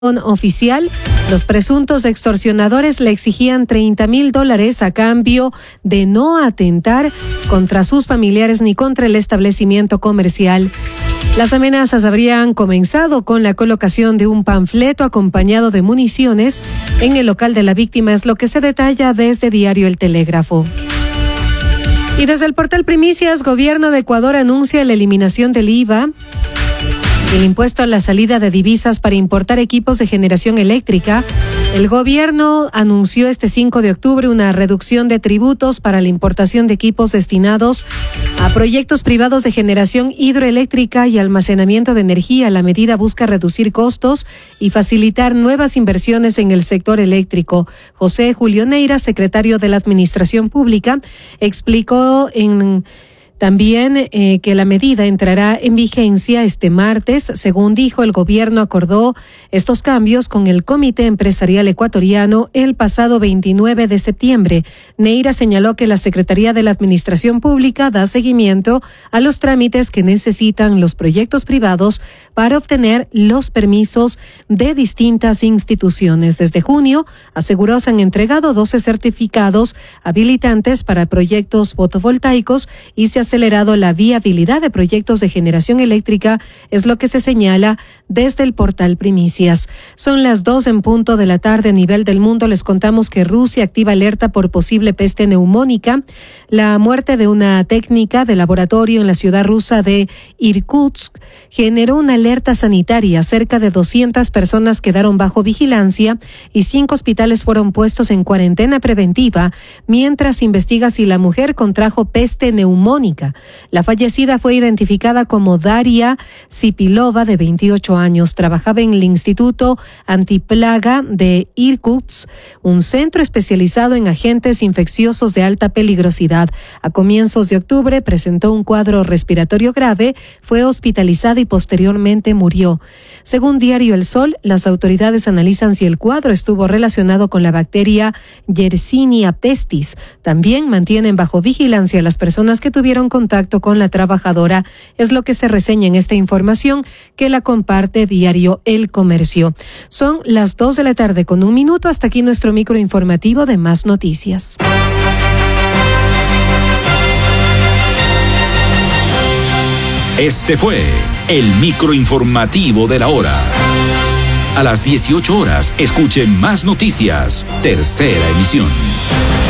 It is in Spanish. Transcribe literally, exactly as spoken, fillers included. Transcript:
oficial, los presuntos extorsionadores le exigían treinta mil dólares a cambio de no atentar contra sus familiares ni contra el establecimiento comercial. Las amenazas habrían comenzado con la colocación de un panfleto acompañado de municiones en el local de la víctima, es lo que se detalla desde Diario El Telégrafo. Y desde el portal Primicias, Gobierno de Ecuador anuncia la eliminación del I V A, el impuesto a la salida de divisas para importar equipos de generación eléctrica. El gobierno anunció este cinco de octubre una reducción de tributos para la importación de equipos destinados a proyectos privados de generación hidroeléctrica y almacenamiento de energía. La medida busca reducir costos y facilitar nuevas inversiones en el sector eléctrico. José Julio Neira, secretario de la Administración Pública, explicó en También eh, que la medida entrará en vigencia este martes. Según dijo, el gobierno acordó estos cambios con el Comité Empresarial Ecuatoriano el pasado veintinueve de septiembre. Neira señaló que la Secretaría de la Administración Pública da seguimiento a los trámites que necesitan los proyectos privados para obtener los permisos de distintas instituciones. Desde junio, aseguró, se han entregado doce certificados habilitantes para proyectos fotovoltaicos y se ha acelerado la viabilidad de proyectos de generación eléctrica, es lo que se señala desde el portal Primicias. Son las dos en punto de la tarde. A nivel del mundo les contamos que Rusia activa alerta por posible peste neumónica. La muerte de una técnica de laboratorio en la ciudad rusa de Irkutsk generó una alerta sanitaria. Cerca de doscientas personas quedaron bajo vigilancia y cinco hospitales fueron puestos en cuarentena preventiva mientras se investiga si la mujer contrajo peste neumónica. La fallecida fue identificada como Daria Sipilova, de veintiocho años. Trabajaba en el Instituto Antiplaga de Irkutsk, un centro especializado en agentes infecciosos de alta peligrosidad. A comienzos de octubre presentó un cuadro respiratorio grave, fue hospitalizada y posteriormente murió. Según Diario El Sol, las autoridades analizan si el cuadro estuvo relacionado con la bacteria Yersinia pestis. También mantienen bajo vigilancia a las personas que tuvieron contacto con la trabajadora, es lo que se reseña en esta información que la comparte Diario El Comercio. Son las dos de la tarde con un minuto. Hasta aquí nuestro microinformativo de Más Noticias. Este fue el microinformativo de la hora. A las dieciocho horas, escuchen Más Noticias, tercera emisión.